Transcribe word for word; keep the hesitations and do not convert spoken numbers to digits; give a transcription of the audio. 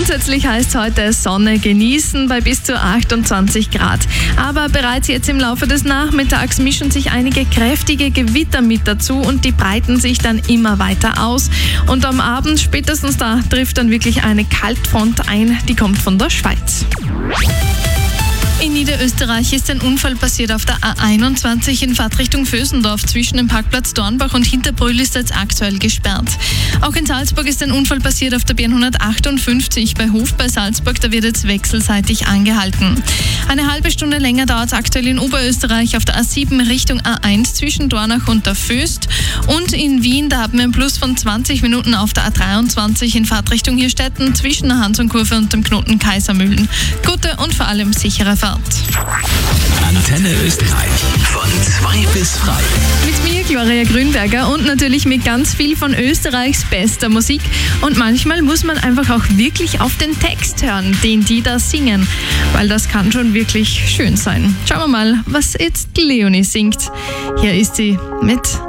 Grundsätzlich heißt heute Sonne genießen bei bis zu achtundzwanzig Grad. Aber bereits jetzt im Laufe des Nachmittags mischen sich einige kräftige Gewitter mit dazu und die breiten sich dann immer weiter aus. Und am Abend, spätestens da, trifft dann wirklich eine Kaltfront ein, die kommt von der Schweiz. In Niederösterreich ist ein Unfall passiert auf der A einundzwanzig in Fahrtrichtung Vösendorf. Zwischen dem Parkplatz Dornbach und Hinterbrühl ist jetzt aktuell gesperrt. Auch in Salzburg ist ein Unfall passiert auf der B hundertachtundfünfzig bei Hof bei Salzburg. Da wird jetzt wechselseitig angehalten. Eine halbe Stunde länger dauert es aktuell in Oberösterreich auf der A sieben Richtung A eins zwischen Dornach und der Föst. Und in Wien, da haben wir einen Plus von zwanzig Minuten auf der A dreiundzwanzig in Fahrtrichtung Hirstetten zwischen der Hansonkurve und dem Knoten Kaisermühlen. Gute und vor allem sichere Fahrt. Antenne Österreich von zwei bis drei. Mit mir, Gloria Grünberger, und natürlich mit ganz viel von Österreichs bester Musik. Und manchmal muss man einfach auch wirklich auf den Text hören, den die da singen, weil das kann schon wirklich schön sein. Schauen wir mal, was jetzt Leonie singt. Hier ist sie mit